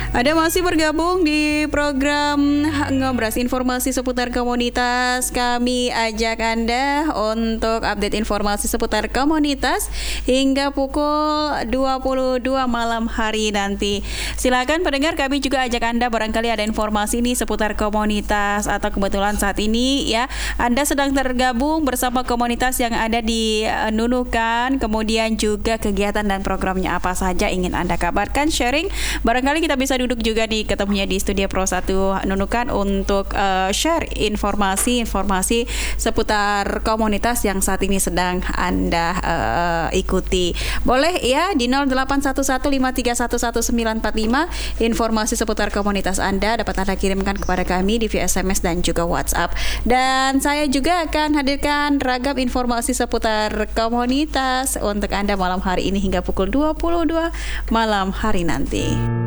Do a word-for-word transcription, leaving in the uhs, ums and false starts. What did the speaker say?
Ada masih bergabung di program Ngobras, informasi seputar komunitas. Kami ajak Anda untuk update informasi seputar komunitas hingga pukul dua puluh dua malam hari nanti. Silakan pendengar, kami juga ajak Anda barangkali ada informasi nih seputar komunitas, atau kebetulan saat ini ya Anda sedang tergabung bersama komunitas yang ada di uh, Nunukan, kemudian juga kegiatan dan programnya apa saja ingin Anda kabarkan, sharing. Barangkali kita bisa duduk juga nih ketemunya di studio Pro satu Nunukan untuk uh, share informasi-informasi seputar komunitas yang saat ini sedang Anda uh, ikuti. Boleh ya di nol delapan satu satu lima tiga satu satu sembilan empat lima, informasi seputar komunitas Anda dapat Anda kirimkan kepada kami di via S M S dan juga WhatsApp. Dan saya juga akan hadirkan ragam informasi seputar komunitas untuk Anda malam hari ini hingga pukul dua puluh dua malam hari nanti.